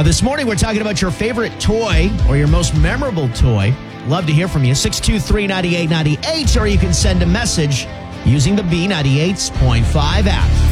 This morning, we're talking about your favorite toy or your most memorable toy. Love to hear from you. 623-9898, or you can send a message using the B98.5 app.